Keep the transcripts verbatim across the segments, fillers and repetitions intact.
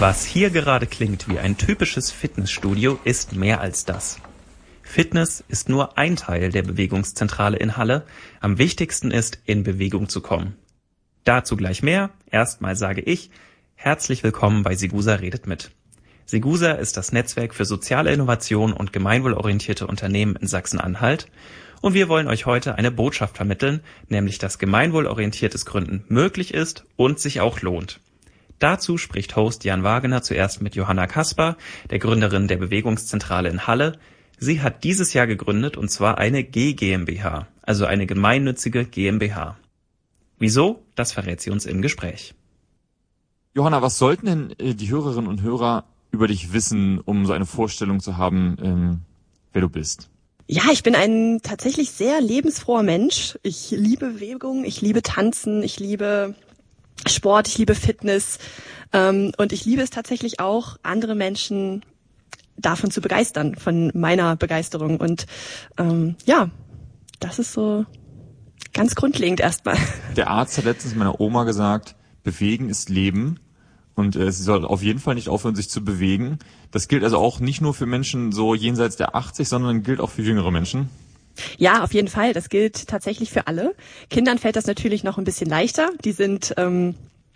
Was hier gerade klingt wie ein typisches Fitnessstudio, ist mehr als das. Fitness ist nur ein Teil der Bewegungszentrale in Halle. Am wichtigsten ist, in Bewegung zu kommen. Dazu gleich mehr. Erstmal sage ich, herzlich willkommen bei Segusa redet mit. Segusa ist das Netzwerk für soziale Innovation und gemeinwohlorientierte Unternehmen in Sachsen-Anhalt. Und wir wollen euch heute eine Botschaft vermitteln, nämlich dass gemeinwohlorientiertes Gründen möglich ist und sich auch lohnt. Dazu spricht Host Jan Wagener zuerst mit Johanna Kasper, der Gründerin der Bewegungszentrale in Halle. Sie hat dieses Jahr gegründet, und zwar eine G GmbH, also eine gemeinnützige GmbH. Wieso? Das verrät sie uns im Gespräch. Johanna, was sollten denn äh, die Hörerinnen und Hörer über dich wissen, um so eine Vorstellung zu haben, ähm, wer du bist? Ja, ich bin ein tatsächlich sehr lebensfroher Mensch. Ich liebe Bewegung, ich liebe Tanzen, ich liebe Sport, ich liebe Fitness ähm, und ich liebe es tatsächlich auch, andere Menschen davon zu begeistern, von meiner Begeisterung. Und ähm, ja, das ist so ganz grundlegend erstmal. Der Arzt hat letztens meiner Oma gesagt, bewegen ist Leben und äh, sie soll auf jeden Fall nicht aufhören, sich zu bewegen. Das gilt also auch nicht nur für Menschen so jenseits der achtzig, sondern gilt auch für jüngere Menschen. Ja, auf jeden Fall. Das gilt tatsächlich für alle. Kindern fällt das natürlich noch ein bisschen leichter. Die sind, ähm,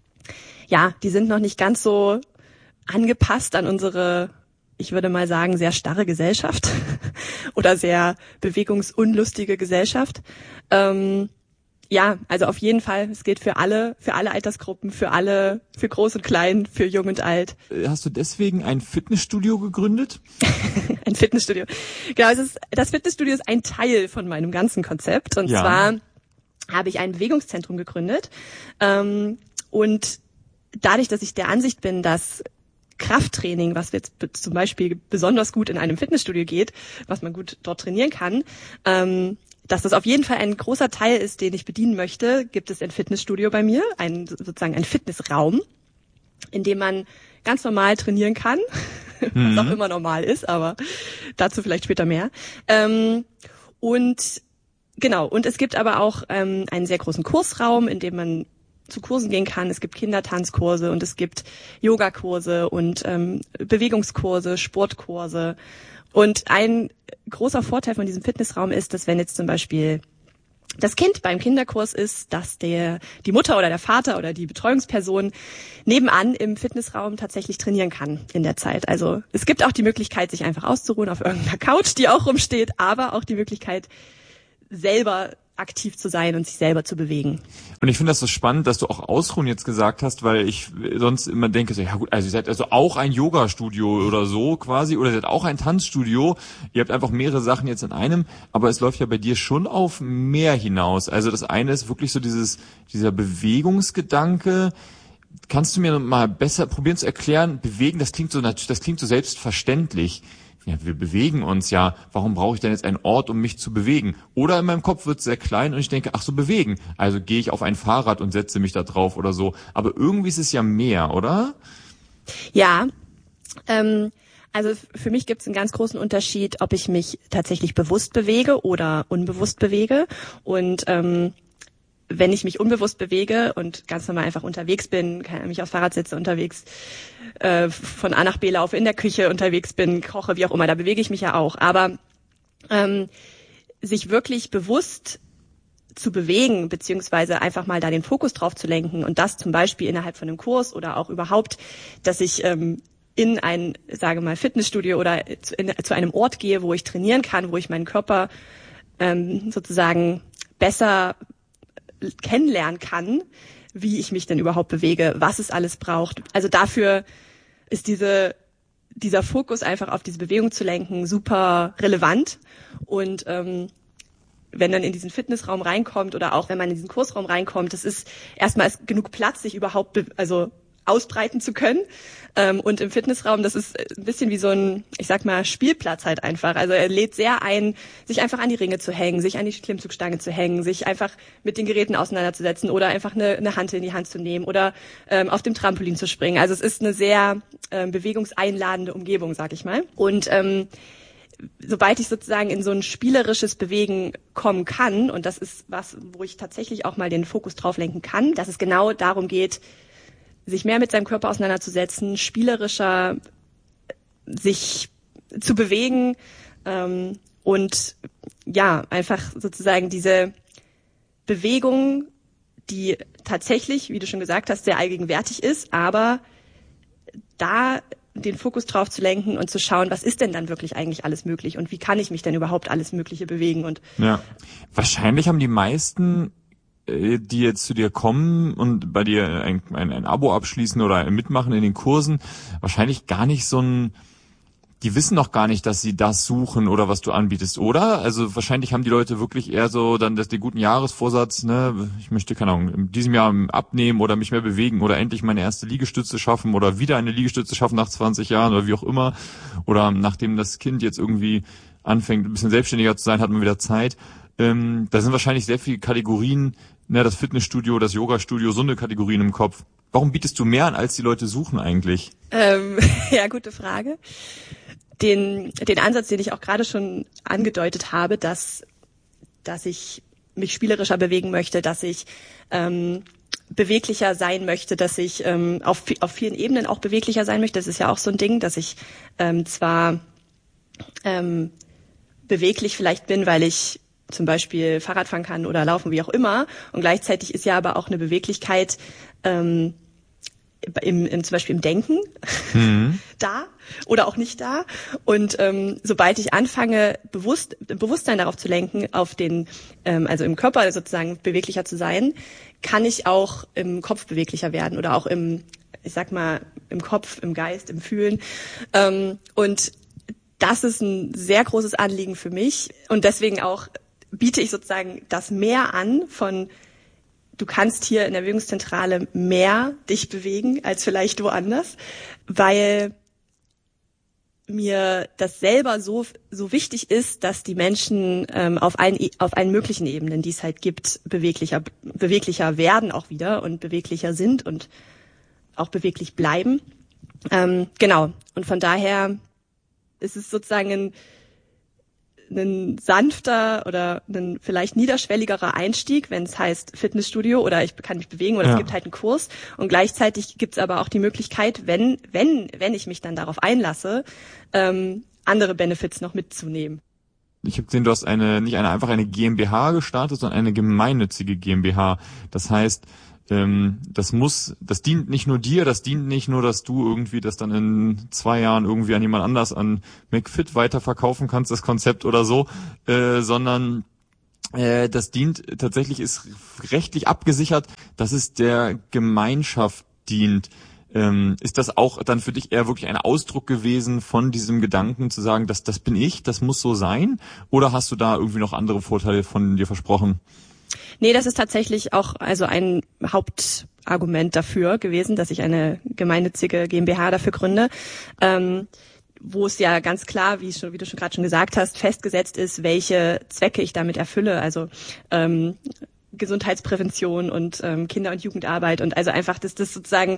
ja, die sind noch nicht ganz so angepasst an unsere, ich würde mal sagen, sehr starre Gesellschaft oder sehr bewegungsunlustige Gesellschaft. Ähm, ja, also auf jeden Fall. Es gilt für alle, für alle Altersgruppen, für alle, für groß und klein, für jung und alt. Hast du deswegen ein Fitnessstudio gegründet? Ein Fitnessstudio. Genau, es ist, das Fitnessstudio ist ein Teil von meinem ganzen Konzept. Und ja. zwar habe ich ein Bewegungszentrum gegründet. Ähm, und dadurch, dass ich der Ansicht bin, dass Krafttraining, was jetzt zum Beispiel besonders gut in einem Fitnessstudio geht, was man gut dort trainieren kann, ähm, dass das auf jeden Fall ein großer Teil ist, den ich bedienen möchte, gibt es ein Fitnessstudio bei mir, ein, sozusagen ein Fitnessraum, in dem man ganz normal trainieren kann, mhm. was auch immer normal ist, aber dazu vielleicht später mehr. Ähm, und genau, und es gibt aber auch ähm, einen sehr großen Kursraum, in dem man zu Kursen gehen kann. Es gibt Kindertanzkurse und es gibt Yogakurse und ähm, Bewegungskurse, Sportkurse. Und ein großer Vorteil von diesem Fitnessraum ist, dass wenn jetzt zum Beispiel das Kind beim Kinderkurs ist, dass der die Mutter oder der Vater oder die Betreuungsperson nebenan im Fitnessraum tatsächlich trainieren kann in der Zeit. Also es gibt auch die Möglichkeit, sich einfach auszuruhen auf irgendeiner Couch, die auch rumsteht, aber auch die Möglichkeit, selber aktiv zu sein und sich selber zu bewegen. Und ich finde das so spannend, dass du auch Ausruhen jetzt gesagt hast, weil ich sonst immer denke, so, ja gut, also ihr seid also auch ein Yoga-Studio oder so quasi, oder ihr seid auch ein Tanzstudio. Ihr habt einfach mehrere Sachen jetzt in einem, aber es läuft ja bei dir schon auf mehr hinaus. Also das eine ist wirklich so dieses, dieser Bewegungsgedanke. Kannst du mir mal besser probieren zu erklären, bewegen, das klingt so, das klingt so selbstverständlich. Ja, wir bewegen uns ja. Warum brauche ich denn jetzt einen Ort, um mich zu bewegen? Oder in meinem Kopf wird es sehr klein und ich denke, ach so, bewegen. Also gehe ich auf ein Fahrrad und setze mich da drauf oder so. Aber irgendwie ist es ja mehr, oder? Ja, ähm, also für mich gibt es einen ganz großen Unterschied, ob ich mich tatsächlich bewusst bewege oder unbewusst bewege. Und ähm, wenn ich mich unbewusst bewege und ganz normal einfach unterwegs bin, kann mich aufs Fahrrad setze, unterwegs äh, von A nach B laufe, in der Küche unterwegs bin, koche, wie auch immer, da bewege ich mich ja auch. Aber ähm, sich wirklich bewusst zu bewegen, beziehungsweise einfach mal da den Fokus drauf zu lenken und das zum Beispiel innerhalb von einem Kurs oder auch überhaupt, dass ich ähm, in ein, sage mal, Fitnessstudio oder zu, in, zu einem Ort gehe, wo ich trainieren kann, wo ich meinen Körper ähm, sozusagen besser kennenlernen kann, wie ich mich denn überhaupt bewege, was es alles braucht. Also dafür ist diese, dieser Fokus einfach auf diese Bewegung zu lenken super relevant. Und ähm, wenn dann in diesen Fitnessraum reinkommt oder auch wenn man in diesen Kursraum reinkommt, das ist erstmal ist genug Platz, sich überhaupt be- also ausbreiten zu können. Ähm, und im Fitnessraum, das ist ein bisschen wie so ein, ich sag mal, Spielplatz halt einfach. Also er lädt sehr ein, sich einfach an die Ringe zu hängen, sich an die Klimmzugstange zu hängen, sich einfach mit den Geräten auseinanderzusetzen oder einfach eine, eine Hantel in die Hand zu nehmen oder ähm, auf dem Trampolin zu springen. Also es ist eine sehr ähm, bewegungseinladende Umgebung, sag ich mal. Und ähm, sobald ich sozusagen in so ein spielerisches Bewegen kommen kann, und das ist was, wo ich tatsächlich auch mal den Fokus drauf lenken kann, dass es genau darum geht, sich mehr mit seinem Körper auseinanderzusetzen, spielerischer sich zu bewegen ähm, und ja, einfach sozusagen diese Bewegung, die tatsächlich, wie du schon gesagt hast, sehr allgegenwärtig ist, aber da den Fokus drauf zu lenken und zu schauen, was ist denn dann wirklich eigentlich alles möglich und wie kann ich mich denn überhaupt alles Mögliche bewegen und ja, wahrscheinlich haben die meisten, die jetzt zu dir kommen und bei dir ein, ein, ein Abo abschließen oder mitmachen in den Kursen, wahrscheinlich gar nicht so ein, die wissen noch gar nicht, dass sie das suchen oder was du anbietest, oder? Also wahrscheinlich haben die Leute wirklich eher so dann das, den guten Jahresvorsatz, ne, ich möchte, keine Ahnung, in diesem Jahr abnehmen oder mich mehr bewegen oder endlich meine erste Liegestütze schaffen oder wieder eine Liegestütze schaffen nach zwanzig Jahren oder wie auch immer. Oder nachdem das Kind jetzt irgendwie anfängt, ein bisschen selbstständiger zu sein, hat man wieder Zeit. Ähm, da sind wahrscheinlich sehr viele Kategorien, ne, das Fitnessstudio, das Yogastudio, so eine Kategorien im Kopf. Warum bietest du mehr an, als die Leute suchen eigentlich? Ähm, ja, gute Frage. Den, den Ansatz, den ich auch gerade schon angedeutet habe, dass, dass ich mich spielerischer bewegen möchte, dass ich ähm, beweglicher sein möchte, dass ich ähm, auf, auf vielen Ebenen auch beweglicher sein möchte. Das ist ja auch so ein Ding, dass ich ähm, zwar ähm, beweglich vielleicht bin, weil ich zum Beispiel Fahrrad fahren kann oder laufen, wie auch immer. Und gleichzeitig ist ja aber auch eine Beweglichkeit ähm, im, im, zum Beispiel im Denken mhm. da oder auch nicht da. Und ähm, sobald ich anfange, bewusst Bewusstsein darauf zu lenken, auf den, ähm, also im Körper sozusagen beweglicher zu sein, kann ich auch im Kopf beweglicher werden oder auch im, ich sag mal, im Kopf, im Geist, im Fühlen. Ähm, und das ist ein sehr großes Anliegen für mich. Und deswegen auch biete ich sozusagen das mehr an von du kannst hier in der Bewegungszentrale mehr dich bewegen als vielleicht woanders, weil mir das selber so so wichtig ist, dass die Menschen ähm, auf allen auf allen möglichen Ebenen, die es halt gibt, beweglicher beweglicher werden auch wieder und beweglicher sind und auch beweglich bleiben. Ähm, genau. Und von daher ist es sozusagen ein ein sanfter oder ein vielleicht niederschwelligerer Einstieg, wenn es heißt Fitnessstudio oder ich kann mich bewegen oder ja. Es gibt halt einen Kurs und gleichzeitig gibt es aber auch die Möglichkeit, wenn wenn wenn ich mich dann darauf einlasse, ähm, andere Benefits noch mitzunehmen. Ich habe gesehen, du hast eine nicht eine einfach eine GmbH gestartet, sondern eine gemeinnützige GmbH. Das heißt, ähm, das muss, das dient nicht nur dir, das dient nicht nur, dass du irgendwie das dann in zwei Jahren irgendwie an jemand anders, an McFit weiterverkaufen kannst, das Konzept oder so, äh, sondern äh, das dient tatsächlich, ist rechtlich abgesichert, dass es der Gemeinschaft dient. Ähm, ist das auch dann für dich eher wirklich ein Ausdruck gewesen von diesem Gedanken zu sagen, dass das bin ich, das muss so sein? Oder hast du da irgendwie noch andere Vorteile von dir versprochen? Nee, das ist tatsächlich auch also ein Hauptargument dafür gewesen, dass ich eine gemeinnützige GmbH dafür gründe, ähm, wo es ja ganz klar, wie, schon, wie du schon gerade schon gesagt hast, festgesetzt ist, welche Zwecke ich damit erfülle. Also ähm, Gesundheitsprävention und ähm, Kinder- und Jugendarbeit und also einfach, dass das sozusagen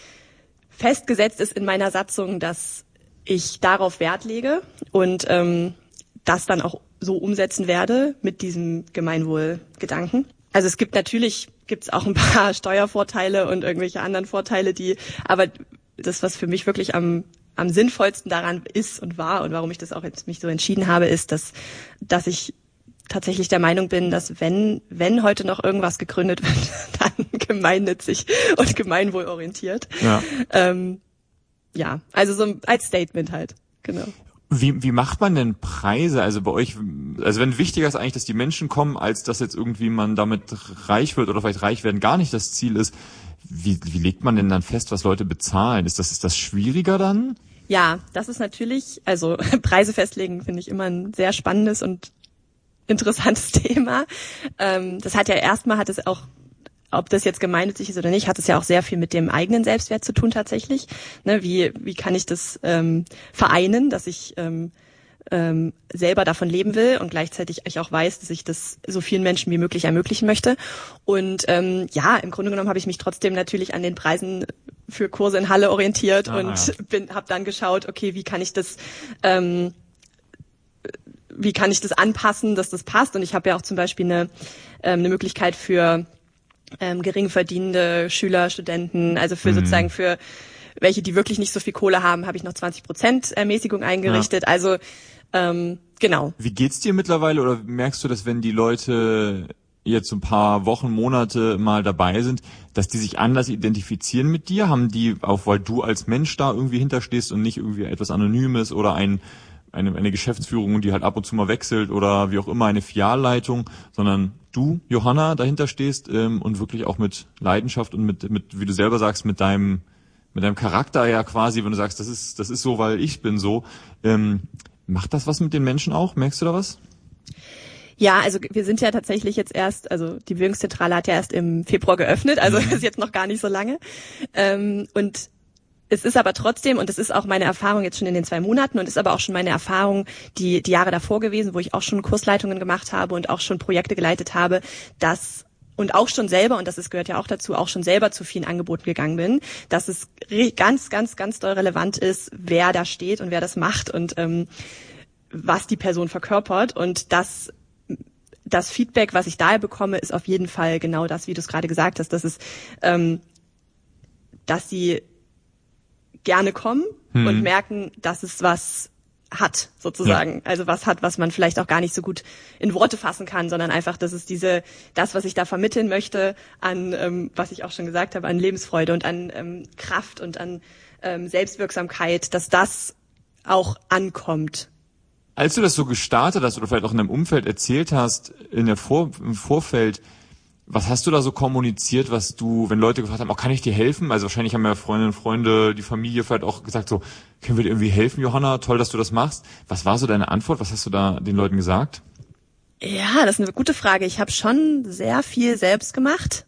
festgesetzt ist in meiner Satzung, dass ich darauf Wert lege und ähm, das dann auch so umsetzen werde mit diesem Gemeinwohlgedanken. Also es gibt natürlich, gibt es auch ein paar Steuervorteile und irgendwelche anderen Vorteile, die, aber das, was für mich wirklich am am sinnvollsten daran ist und war und warum ich das auch jetzt mich so entschieden habe, ist, dass dass ich tatsächlich der Meinung bin, dass wenn wenn heute noch irgendwas gegründet wird, dann gemeinnützig und gemeinwohlorientiert. Ja, ähm, ja, also so als Statement halt, genau. Wie, wie macht man denn Preise? Also bei euch, also wenn wichtiger ist eigentlich, dass die Menschen kommen, als dass jetzt irgendwie man damit reich wird oder vielleicht reich werden gar nicht das Ziel ist. Wie, wie legt man denn dann fest, was Leute bezahlen? Ist das, ist das schwieriger dann? Ja, das ist natürlich, also Preise festlegen finde ich immer ein sehr spannendes und interessantes Thema. Ähm, das hat ja erstmal, hat es auch, ob das jetzt gemeinnützig ist oder nicht, hat es ja auch sehr viel mit dem eigenen Selbstwert zu tun tatsächlich. Ne, wie wie kann ich das ähm, vereinen, dass ich ähm, ähm, selber davon leben will und gleichzeitig ich auch weiß, dass ich das so vielen Menschen wie möglich ermöglichen möchte. Und ähm, ja, im Grunde genommen habe ich mich trotzdem natürlich an den Preisen für Kurse in Halle orientiert ah, und ja. bin habe dann geschaut, okay, wie kann ich das ähm, wie kann ich das anpassen, dass das passt. Und ich habe ja auch zum Beispiel eine, ähm, eine Möglichkeit für ähm, gering verdienende Schüler, Studenten, also für Mhm. sozusagen für welche, die wirklich nicht so viel Kohle haben, habe ich noch zwanzig Prozent Ermäßigung eingerichtet. Ja. Also ähm, genau. Wie geht's dir mittlerweile oder merkst du, dass wenn die Leute jetzt ein paar Wochen, Monate mal dabei sind, dass die sich anders identifizieren mit dir? Haben die, auch weil du als Mensch da irgendwie hinterstehst und nicht irgendwie etwas Anonymes oder ein, eine, eine Geschäftsführung, die halt ab und zu mal wechselt oder wie auch immer eine Filialleitung, sondern du, Johanna, dahinter stehst ähm, und wirklich auch mit Leidenschaft und mit, mit, wie du selber sagst, mit deinem, mit deinem Charakter ja quasi, wenn du sagst, das ist, das ist so, weil ich bin so. Ähm, macht das was mit den Menschen auch? Merkst du da was? Ja, also wir sind ja tatsächlich jetzt erst, also die Bewegungszentrale hat ja erst im Februar geöffnet, also mhm. ist jetzt noch gar nicht so lange. Ähm, und es ist aber trotzdem, und es ist auch meine Erfahrung jetzt schon in den zwei Monaten und ist aber auch schon meine Erfahrung die, die Jahre davor gewesen, wo ich auch schon Kursleitungen gemacht habe und auch schon Projekte geleitet habe, dass und auch schon selber, und das ist, gehört ja auch dazu, auch schon selber zu vielen Angeboten gegangen bin, dass es ganz, ganz, ganz doll relevant ist, wer da steht und wer das macht und ähm, was die Person verkörpert. Und das das Feedback, was ich daher bekomme, ist auf jeden Fall genau das, wie du es gerade gesagt hast, dass es, ähm, dass sie gerne kommen hm. und merken, dass es was hat, sozusagen. Ja. Also was hat, was man vielleicht auch gar nicht so gut in Worte fassen kann, sondern einfach, dass es diese, das, was ich da vermitteln möchte, an, ähm, was ich auch schon gesagt habe, an Lebensfreude und an ähm, Kraft und an ähm, Selbstwirksamkeit, dass das auch ankommt. Als du das so gestartet hast oder vielleicht auch in deinem Umfeld erzählt hast, in der Vor- im Vorfeld, was hast du da so kommuniziert, was du, wenn Leute gefragt haben, oh, kann ich dir helfen? Also wahrscheinlich haben ja Freundinnen, Freunde, die Familie vielleicht auch gesagt so, können wir dir irgendwie helfen, Johanna? Toll, dass du das machst. Was war so deine Antwort? Was hast du da den Leuten gesagt? Ja, das ist eine gute Frage. Ich habe schon sehr viel selbst gemacht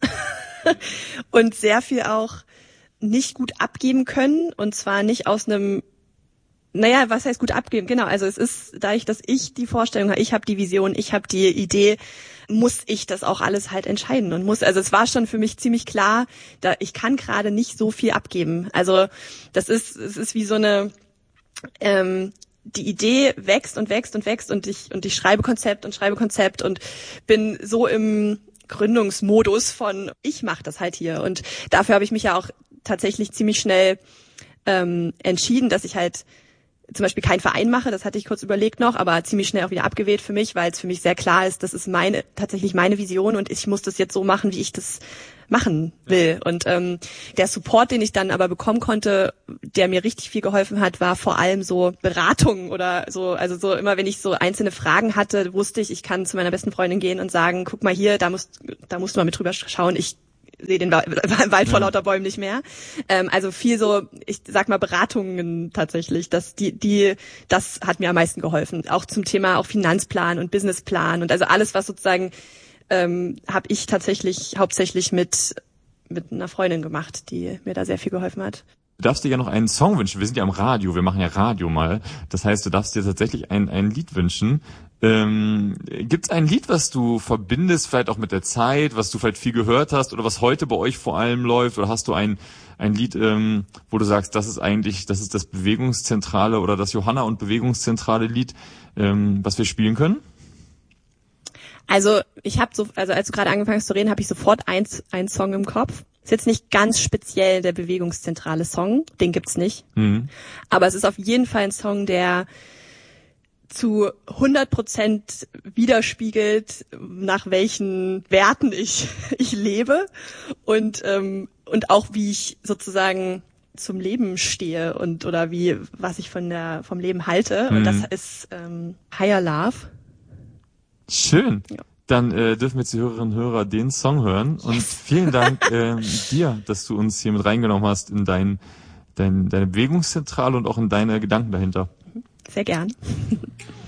und sehr viel auch nicht gut abgeben können, und zwar nicht aus einem Naja, was heißt gut abgeben? Genau, also es ist, dadurch, dass ich die Vorstellung habe, ich habe die Vision, ich habe die Idee, muss ich das auch alles halt entscheiden und muss, also es war schon für mich ziemlich klar, da ich kann gerade nicht so viel abgeben. Also das ist, es ist wie so eine, ähm, die Idee wächst und wächst und wächst und ich und ich schreibe Konzept und schreibe Konzept und bin so im Gründungsmodus von, ich mache das halt hier, und dafür habe ich mich ja auch tatsächlich ziemlich schnell ähm, entschieden, dass ich halt zum Beispiel keinen Verein mache, das hatte ich kurz überlegt noch, aber ziemlich schnell auch wieder abgewählt für mich, weil es für mich sehr klar ist, das ist meine, tatsächlich meine Vision und ich muss das jetzt so machen, wie ich das machen will. Und ähm, der Support, den ich dann aber bekommen konnte, der mir richtig viel geholfen hat, war vor allem so Beratung oder so, also so immer, wenn ich so einzelne Fragen hatte, wusste ich, ich kann zu meiner besten Freundin gehen und sagen, guck mal hier, da musst, da musst du mal mit drüber schauen, ich sehe den Wald vor lauter Bäumen nicht mehr. Ähm, also viel so, ich sag mal, Beratungen tatsächlich. Das, die, die, das hat mir am meisten geholfen. Auch zum Thema auch Finanzplan und Businessplan und also alles, was sozusagen ähm, habe ich tatsächlich hauptsächlich mit mit einer Freundin gemacht, die mir da sehr viel geholfen hat. Du darfst dir ja noch einen Song wünschen. Wir sind ja am Radio, wir machen ja Radio mal. Das heißt, du darfst dir tatsächlich ein, ein Lied wünschen. Ähm, gibt es ein Lied, was du verbindest, vielleicht auch mit der Zeit, was du vielleicht viel gehört hast oder was heute bei euch vor allem läuft? Oder hast du ein ein Lied, ähm, wo du sagst, das ist eigentlich, das ist das Bewegungszentrale oder das Johanna und Bewegungszentrale Lied, ähm, was wir spielen können? Also ich habe so, also als du gerade angefangen hast zu reden, habe ich sofort ein, ein Song im Kopf. Ist jetzt nicht ganz speziell der Bewegungszentrale Song, den gibt's nicht. Mhm. Aber es ist auf jeden Fall ein Song, der zu hundert Prozent widerspiegelt, nach welchen Werten ich ich lebe und ähm, und auch wie ich sozusagen zum Leben stehe und oder wie was ich von der vom Leben halte. Mhm. Und das ist ähm, Higher Love. Schön. Ja. Dann äh, dürfen wir jetzt die Hörerinnen und Hörer den Song hören. Yes. Und vielen Dank äh, dir, dass du uns hier mit reingenommen hast in dein, dein, deine Bewegungszentrale und auch in deine Gedanken dahinter. Sehr gern.